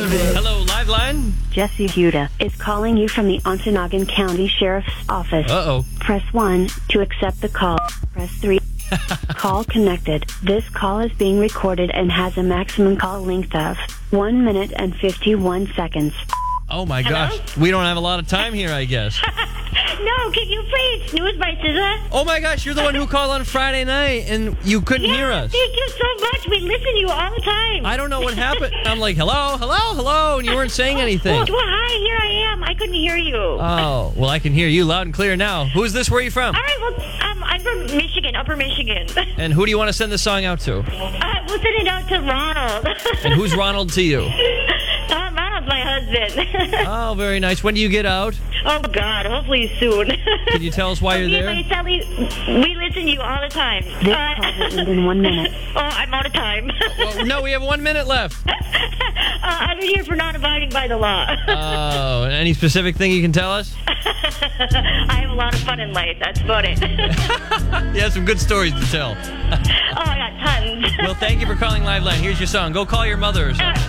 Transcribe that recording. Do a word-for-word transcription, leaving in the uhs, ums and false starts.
of it. Hello, Liveline. Jesse Huda is calling you from the Ontonagon County Sheriff's Office. Uh-oh. Press one to accept the call. Press three. Call connected. This call is being recorded and has a maximum call length of one minute and fifty-one seconds. Oh, my Hello? gosh. We don't have a lot of time here, I guess. No, can you please snooze my scissor? Oh, my gosh. You're the one who called on Friday night, and you couldn't Yeah, hear us. thank you so much. We listen to you all the time. I don't know what happened. I'm like, hello, hello, hello, and you weren't saying anything. Well, well, hi, here I am. I couldn't hear you. Oh, well, I can hear you loud and clear now. Who's this? Where are you from? All right, well, um, I'm from Michigan, Upper Michigan. And who do you want to send this song out to? Uh, we'll send it out to Ronald. And who's Ronald to you? Uh, Ronald's my husband. Oh, very nice. When do you get out? Oh, God, hopefully soon. Can you tell us why you're Me and there? my Sally, we listen to you all the time. This Uh, call will end in one minute. Oh, I'm out of time. Well, no, we have one minute left. uh, I'm here for not abiding by the law. Oh, any specific thing you can tell us? I have a lot of fun in life. That's about it. You have some good stories to tell. Oh, I got tons. Well, thank you for calling Liveline. Here's your song. Go call your mother or something. Uh,